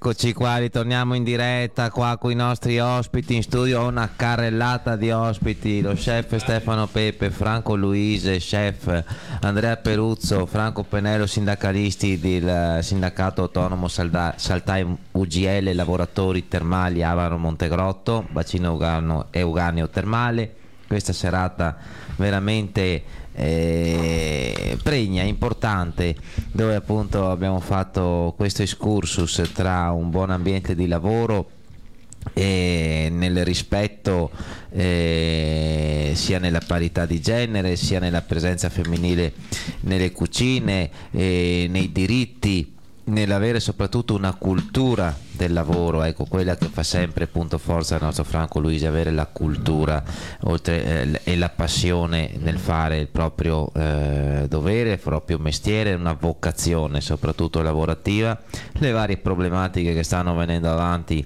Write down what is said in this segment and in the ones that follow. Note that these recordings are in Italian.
Eccoci qua, ritorniamo in diretta qua con i nostri ospiti in studio. Ho una carrellata di ospiti: lo chef Stefano Pepe, Franco Luise, chef Andrea Peruzzo, Franco Penello, sindacalisti del sindacato autonomo Saltai UGL, lavoratori termali Avaro Montegrotto, bacino Euganeo Termale. Questa serata veramente pregna, importante, dove appunto abbiamo fatto questo excursus tra un buon ambiente di lavoro e nel rispetto sia nella parità di genere, sia nella presenza femminile nelle cucine, nei diritti, nell'avere soprattutto una cultura del lavoro, ecco, quella che fa sempre punto forza al nostro Franco Luise, avere la cultura oltre e la passione nel fare il proprio dovere, il proprio mestiere, una vocazione soprattutto lavorativa. Le varie problematiche che stanno venendo avanti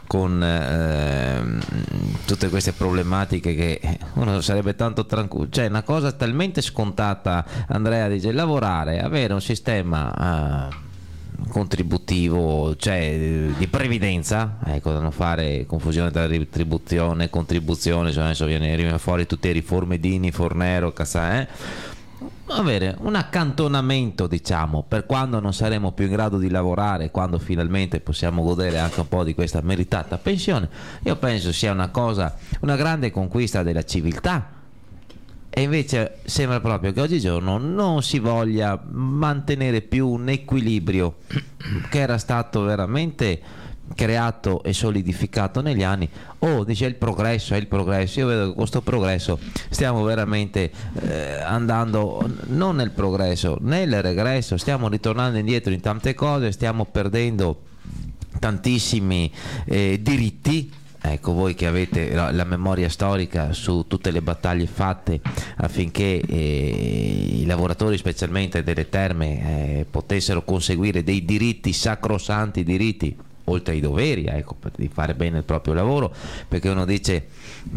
con tutte queste problematiche, che uno sarebbe tanto tranquillo, cioè una cosa talmente scontata, Andrea dice, lavorare, avere un sistema contributivo, cioè di previdenza, ecco, da non fare confusione tra retribuzione e contribuzione, cioè adesso viene fuori tutte le riforme Dini, Fornero, avere un accantonamento, diciamo, per quando non saremo più in grado di lavorare, quando finalmente possiamo godere anche un po' di questa meritata pensione. Io penso sia una cosa, una grande conquista della civiltà. E invece sembra proprio che oggigiorno non si voglia mantenere più un equilibrio che era stato veramente creato e solidificato negli anni. Dice è il progresso. Io vedo che con questo progresso stiamo veramente andando non nel progresso, nel regresso, stiamo ritornando indietro in tante cose, stiamo perdendo tantissimi diritti. Ecco, voi che avete la memoria storica su tutte le battaglie fatte affinché i lavoratori, specialmente delle terme, potessero conseguire dei diritti, sacrosanti diritti, oltre ai doveri, ecco, di fare bene il proprio lavoro, perché uno dice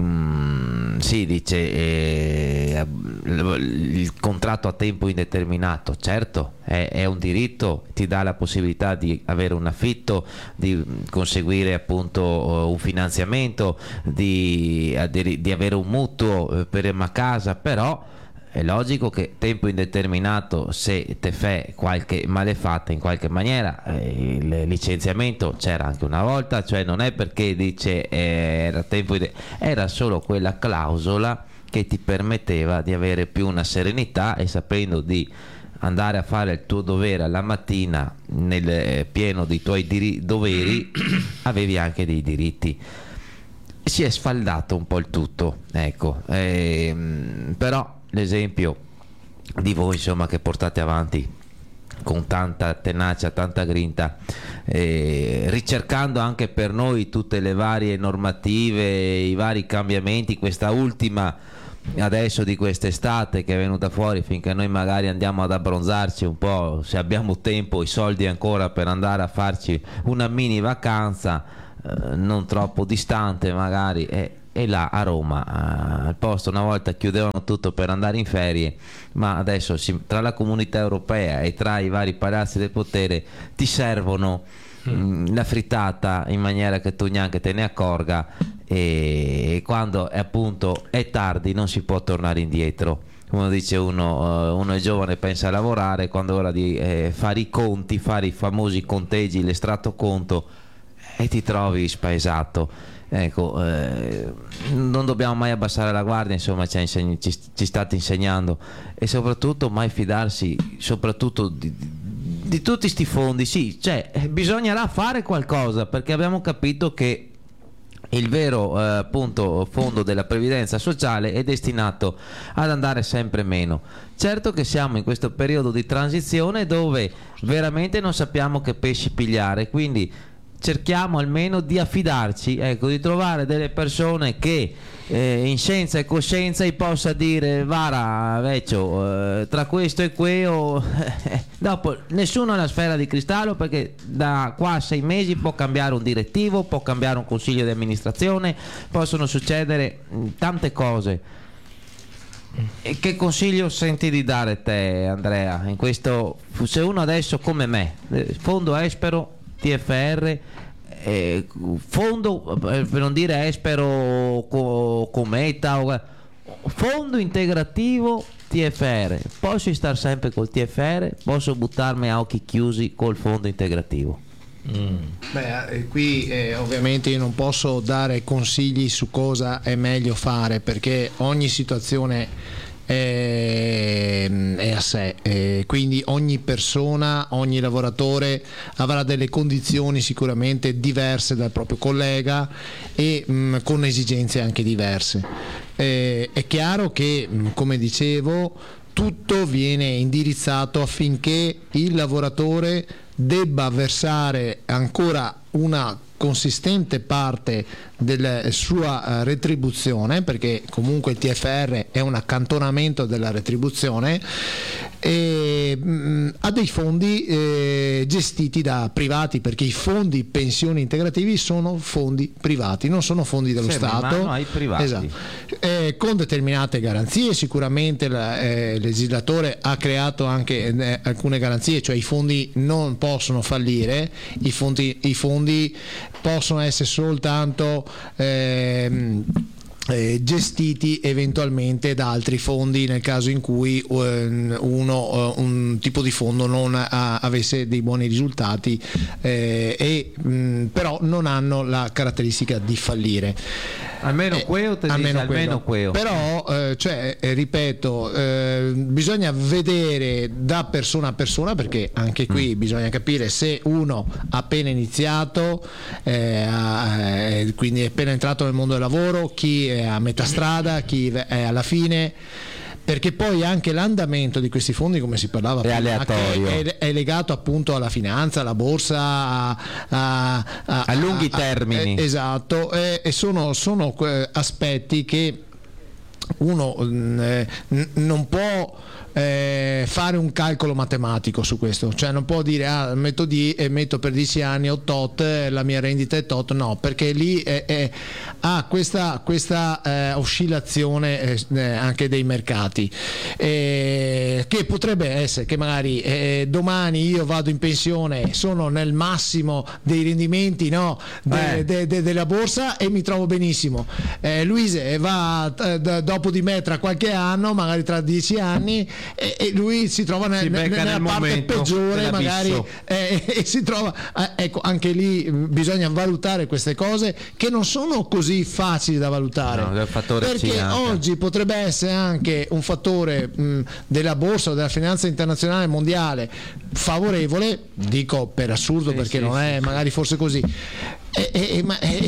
il contratto a tempo indeterminato, certo è un diritto, ti dà la possibilità di avere un affitto, di conseguire appunto un finanziamento, di avere un mutuo per una casa, però è logico che tempo indeterminato, se te fai qualche malefatta in qualche maniera, il licenziamento c'era anche una volta, cioè non è perché dice era tempo era solo quella clausola che ti permetteva di avere più una serenità, e sapendo di andare a fare il tuo dovere alla mattina nel pieno dei tuoi doveri, avevi anche dei diritti. Si è sfaldato un po' il tutto, ecco, però l'esempio di voi, insomma, che portate avanti con tanta tenacia, tanta grinta, ricercando anche per noi tutte le varie normative, i vari cambiamenti, questa ultima adesso di quest'estate che è venuta fuori, finché noi magari andiamo ad abbronzarci un po', se abbiamo tempo, i soldi ancora per andare a farci una mini vacanza non troppo distante magari, e là a Roma al posto, una volta chiudevano tutto per andare in ferie, ma adesso tra la comunità europea e tra i vari palazzi del potere ti servono la frittata in maniera che tu neanche te ne accorga, e quando appunto è tardi non si può tornare indietro. Uno dice uno è giovane, pensa a lavorare, quando è ora di fare i conti, fare i famosi conteggi, l'estratto conto, e ti trovi spaesato. Ecco, non dobbiamo mai abbassare la guardia, insomma, ci state insegnando, e soprattutto mai fidarsi soprattutto di tutti sti fondi. Sì, cioè, bisognerà fare qualcosa, perché abbiamo capito che il vero appunto fondo della previdenza sociale è destinato ad andare sempre meno. Certo che siamo in questo periodo di transizione dove veramente non sappiamo che pesci pigliare, quindi cerchiamo almeno di affidarci, ecco, di trovare delle persone che in scienza e coscienza gli possa dire: Vara, vecchio, tra questo e quello dopo nessuno ha la sfera di cristallo, perché da qua a 6 mesi può cambiare un direttivo, può cambiare un consiglio di amministrazione, possono succedere tante cose. E che consiglio senti di dare te, Andrea, in questo, se uno adesso come me, fondo Espero, TFR, fondo, per non dire Espero, Cometa, fondo integrativo TFR. Posso stare sempre col TFR, posso buttarmi a occhi chiusi col fondo integrativo. Beh, qui ovviamente io non posso dare consigli su cosa è meglio fare, perché ogni situazione è a sé, quindi ogni persona, ogni lavoratore avrà delle condizioni sicuramente diverse dal proprio collega e con esigenze anche diverse. È chiaro che, come dicevo, tutto viene indirizzato affinché il lavoratore debba versare ancora una consistente parte della sua retribuzione, perché comunque il TFR è un accantonamento della retribuzione, e ha dei fondi gestiti da privati, perché i fondi pensioni integrativi sono fondi privati, non sono fondi dello Stato, ai privati. Esatto. Con determinate garanzie. Sicuramente il legislatore ha creato anche alcune garanzie, cioè i fondi non possono fallire, i fondi possono essere soltanto gestiti eventualmente da altri fondi nel caso in cui un tipo di fondo non avesse dei buoni risultati, però non hanno la caratteristica di fallire. Almeno quello. Però ripeto, bisogna vedere da persona a persona, perché anche qui bisogna capire se uno ha appena iniziato, quindi è appena entrato nel mondo del lavoro, chi è a metà strada, chi è alla fine, perché poi anche l'andamento di questi fondi, come si parlava prima, aleatorio, è legato appunto alla finanza, alla borsa, a lunghi termini. Esatto, e sono aspetti che uno non può fare un calcolo matematico su questo, cioè non può dire metto per 10 anni o tot, la mia rendita è tot, no, perché lì ha questa oscillazione anche dei mercati, che potrebbe essere che magari domani io vado in pensione, sono nel massimo dei rendimenti, no, della borsa, e mi trovo benissimo. Luise va dopo di me tra qualche anno, magari tra 10 anni, e lui si trova nella parte peggiore magari, e si trova, ecco, anche lì bisogna valutare queste cose che non sono così facili da valutare, perché oggi potrebbe essere anche un fattore della borsa o della finanza internazionale mondiale favorevole, dico per assurdo, perché non è magari forse così, e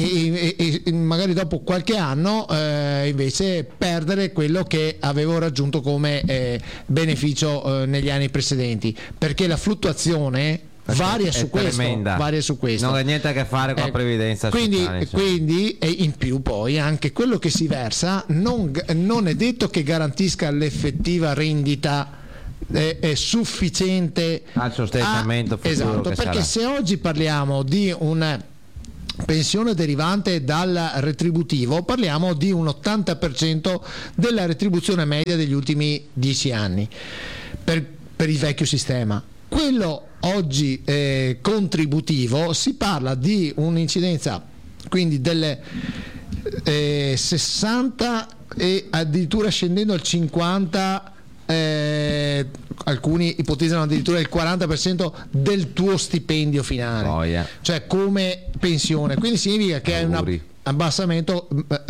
magari dopo qualche anno invece perdere quello che avevo raggiunto come beneficio negli anni precedenti, perché la fluttuazione varia su questo, non ha niente a che fare con la previdenza sociale, quindi e in più poi anche quello che si versa non è detto che garantisca l'effettiva rendita è sufficiente al sostentamento futuro. Esatto, perché sarà. Se oggi parliamo di un pensione derivante dal retributivo, parliamo di un 80% della retribuzione media degli ultimi 10 anni per il vecchio sistema. Quello oggi contributivo, si parla di un'incidenza quindi delle 60 e addirittura scendendo al 50, alcuni ipotizzano addirittura il 40% del tuo stipendio finale, cioè come pensione, quindi significa che è un abbassamento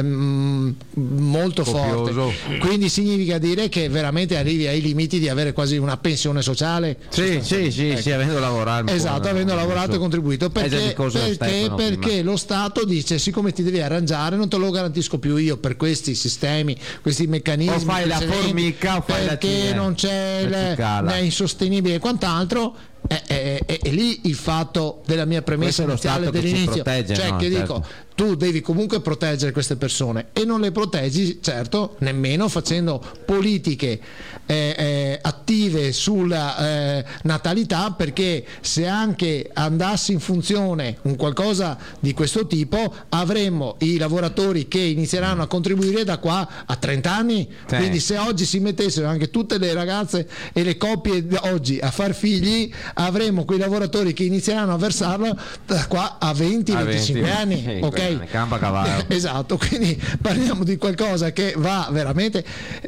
molto forte, quindi significa dire che veramente arrivi ai limiti di avere quasi una pensione sociale. Sì, avendo lavorato, esatto, avendo lavorato e contribuito, perché lo Stato dice: siccome ti devi arrangiare, non te lo garantisco più io per questi sistemi, questi meccanismi, o fai la formica o fai perché non c'è, è insostenibile e quant'altro. È lì il fatto della mia premessa iniziale dell'inizio, dico, tu devi comunque proteggere queste persone, e non le proteggi certo nemmeno facendo politiche attive sulla natalità, perché se anche andasse in funzione un qualcosa di questo tipo avremmo i lavoratori che inizieranno a contribuire da qua a 30 anni. Sì. Quindi se oggi si mettessero anche tutte le ragazze e le coppie oggi a far figli, avremo quei lavoratori che inizieranno a versarlo da qua a 20-25 anni, ok? Campa cavallo. Esatto, quindi parliamo di qualcosa che va veramente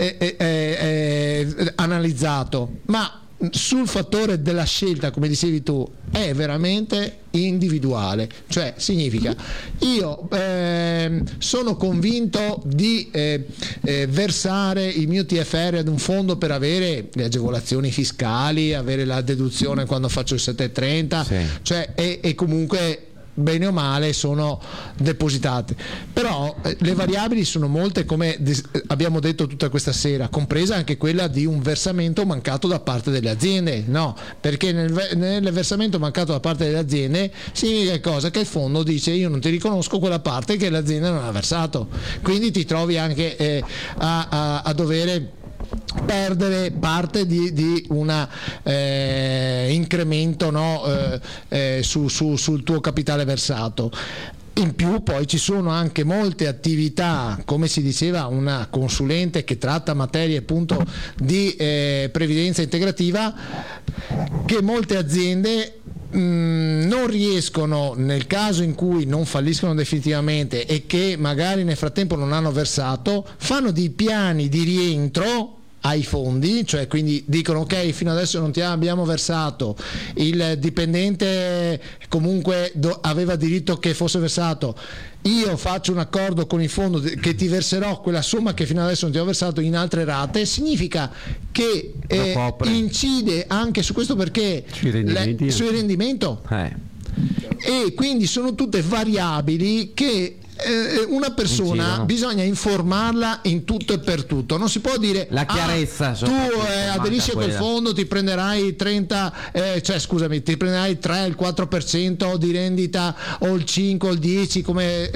analizzato, ma sul fattore della scelta, come dicevi tu, è veramente individuale, cioè significa io sono convinto di versare il mio TFR ad un fondo per avere le agevolazioni fiscali, avere la deduzione quando faccio il 730, sì. Cioè e comunque bene o male sono depositate, però le variabili sono molte, come abbiamo detto tutta questa sera, compresa anche quella di un versamento mancato da parte delle aziende, no? Perché nel versamento mancato da parte delle aziende significa cosa? Che il fondo dice io non ti riconosco quella parte che l'azienda non ha versato, quindi ti trovi anche a dover perdere parte di un incremento, no? Sul tuo capitale versato. In più poi ci sono anche molte attività, come si diceva, una consulente che tratta materie appunto di previdenza integrativa, che molte aziende non riescono, nel caso in cui non falliscono definitivamente e che magari nel frattempo non hanno versato, fanno dei piani di rientro ai fondi, cioè quindi dicono ok, fino adesso non ti abbiamo versato, il dipendente comunque aveva diritto che fosse versato, io faccio un accordo con il fondo che ti verserò quella somma che fino adesso non ti ho versato in altre rate. Significa che incide anche su questo, perché sui rendimento. E quindi sono tutte variabili che una persona bisogna informarla in tutto e per tutto, non si può dire la chiarezza, tu aderisci a quel fondo, ti prenderai 30 ti prenderai 3 il 4% di rendita o il 5 o il 10, come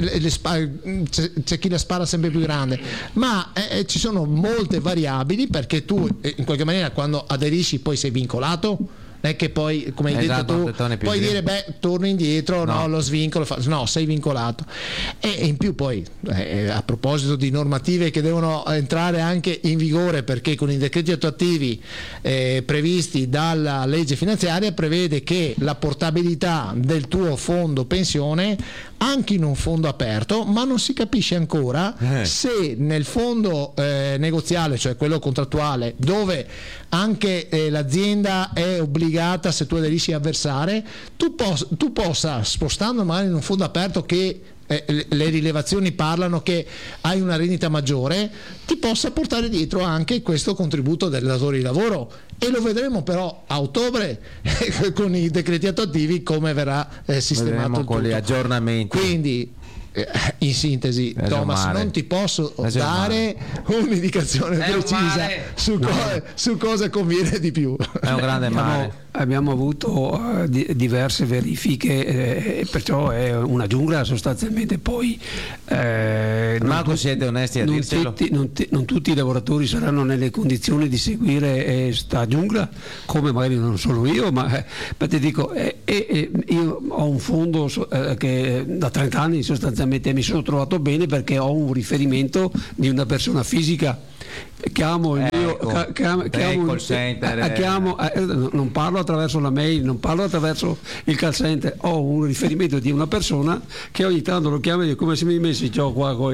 c'è chi la spara sempre più grande, ma ci sono molte variabili, perché tu in qualche maniera quando aderisci poi sei vincolato. Non è che poi, come hai detto tu, puoi dire torno indietro, no, lo svincolo, no, sei vincolato. E in più poi a proposito di normative che devono entrare anche in vigore, perché con i decreti attuativi previsti dalla legge finanziaria prevede che la portabilità del tuo fondo pensione anche in un fondo aperto, ma non si capisce ancora se nel fondo negoziale, cioè quello contrattuale, dove anche l'azienda è obbligata, se tu aderisci a versare, tu possa, spostando magari in un fondo aperto che le rilevazioni parlano che hai una rendita maggiore, ti possa portare dietro anche questo contributo del datore di lavoro, e lo vedremo però a ottobre con i decreti attuativi come verrà sistemato con gli aggiornamenti. Quindi in sintesi, Thomas, non ti posso dare un'indicazione precisa su cosa conviene di più. È un grande male. Abbiamo avuto diverse verifiche, perciò è una giungla sostanzialmente. Poi Marco, siete onesti a dircelo? Non tutti i lavoratori saranno nelle condizioni di seguire sta giungla, come magari non sono io, ma ti dico, io ho un fondo che da 30 anni sostanzialmente mi sono trovato bene, perché ho un riferimento di una persona fisica. Chiamo il mio call center, non parlo attraverso la mail, non parlo attraverso il call center, ho un riferimento di una persona che ogni tanto lo chiamo e dico come se mi messi qua con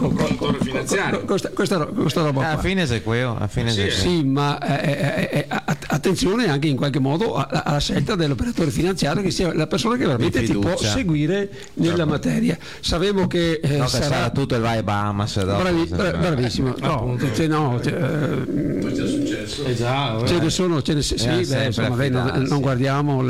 questa roba qua. A fine sequeo, sì, ma attenzione anche in qualche modo alla scelta dell'operatore finanziario, che sia la persona che veramente ti può seguire nella materia. Sapevo che sarà tutto il vai a Bahamas. Bravissimo. Non guardiamo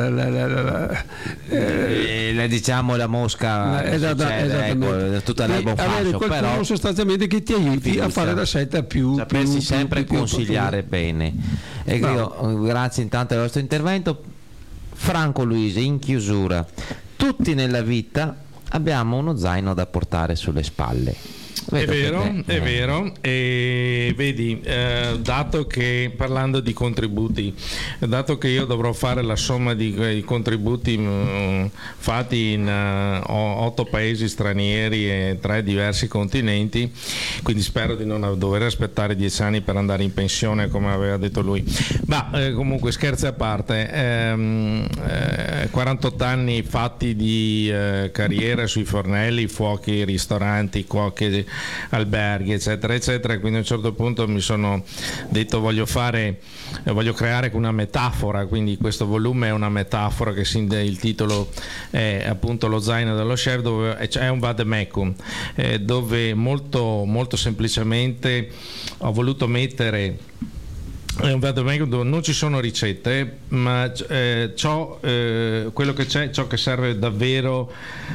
le diciamo la mosca, tutta l'erba avere qualcuno però sostanzialmente che ti aiuti a fare la scelta più sapersi sempre consigliare bene. E io grazie intanto al vostro intervento. Franco Luisi, in chiusura, tutti nella vita abbiamo uno zaino da portare sulle spalle. Vedo è vero, e vedi, dato che, parlando di contributi, dato che io dovrò fare la somma di contributi fatti in 8 paesi stranieri e 3 diversi continenti, quindi spero di non dover aspettare 10 anni per andare in pensione come aveva detto lui, ma comunque scherzi a parte, 48 anni fatti di carriera sui fornelli, fuochi, ristoranti, cuoche, alberghi, eccetera eccetera, quindi a un certo punto mi sono detto voglio creare una metafora, quindi questo volume è una metafora che il titolo è appunto lo zaino dello chef, dove è un vademecum, dove molto, molto semplicemente ho voluto mettere non ci sono ricette, ma quello che c'è, ciò che serve davvero,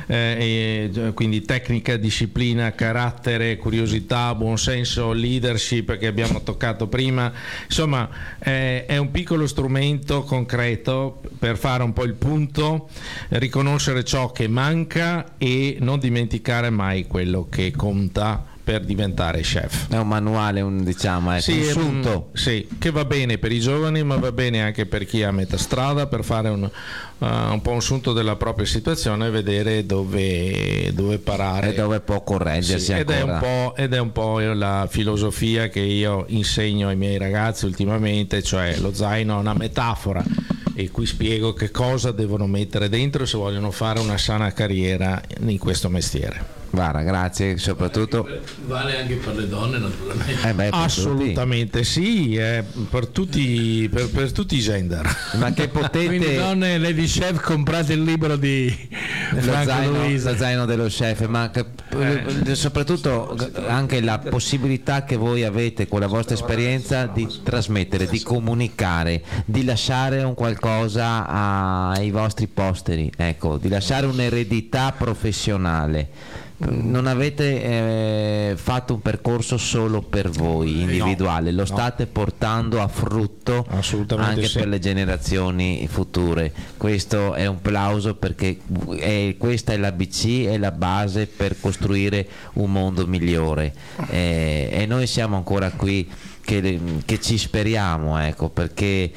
quindi tecnica, disciplina, carattere, curiosità, buonsenso, leadership che abbiamo toccato prima, insomma è un piccolo strumento concreto per fare un po' il punto, riconoscere ciò che manca e non dimenticare mai quello che conta per diventare chef. È un manuale, diciamo, consulto. Sì, che va bene per i giovani, ma va bene anche per chi è a metà strada, per fare un po' un sunto della propria situazione e vedere dove parare e dove può correggersi, ed è un po' la filosofia che io insegno ai miei ragazzi ultimamente, cioè lo zaino è una metafora, e qui spiego che cosa devono mettere dentro se vogliono fare una sana carriera in questo mestiere. Guarda, grazie, soprattutto vale anche per le donne, naturalmente. Assolutamente sì, per tutti i gender. Ma che potete, quindi donne, Lady Chef, comprate il libro di Franco Luise, lo zaino dello chef, ma soprattutto anche la possibilità che voi avete con la vostra esperienza di trasmettere, di comunicare, di lasciare un qualcosa ai vostri posteri, ecco, di lasciare un'eredità professionale. Non avete fatto un percorso solo per voi individuale, lo state portando a frutto anche per le generazioni future. Questo è un plauso, perché questa è l'ABC, è la base per costruire un mondo migliore, e noi siamo ancora qui che ci speriamo, ecco, perché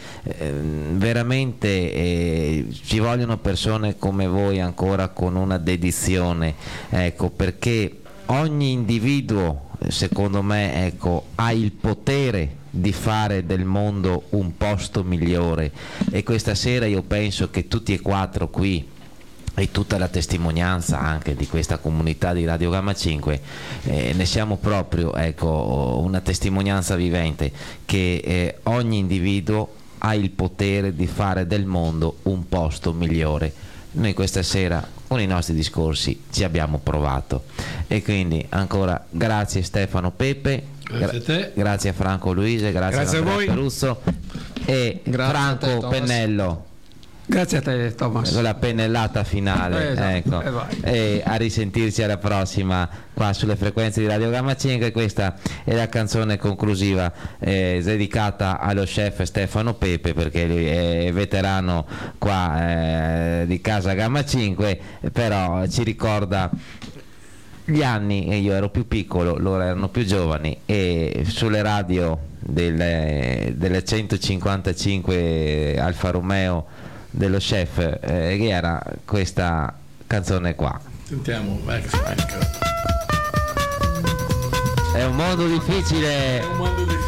veramente ci vogliono persone come voi ancora con una dedizione, ecco, perché ogni individuo, secondo me, ecco, ha il potere di fare del mondo un posto migliore, e questa sera io penso che tutti e 4 qui e tutta la testimonianza anche di questa comunità di Radio Gamma 5 ne siamo proprio, ecco, una testimonianza vivente che ogni individuo ha il potere di fare del mondo un posto migliore. Noi questa sera con i nostri discorsi ci abbiamo provato, e quindi ancora grazie Stefano Pepe, grazie a te, grazie a Franco Luise, grazie a voi Peruzzo e Franco Pennello. Grazie a te, Thomas. Con la pennellata finale, esatto. Ecco. E a risentirci alla prossima qua sulle frequenze di Radio Gamma 5. Questa è la canzone conclusiva dedicata allo chef Stefano Pepe, perché lui è veterano qua di casa Gamma 5, però ci ricorda gli anni, e io ero più piccolo, loro erano più giovani, e sulle radio delle 155 Alfa Romeo dello chef che era questa canzone qua. Sentiamo Max Franco. È un mondo difficile.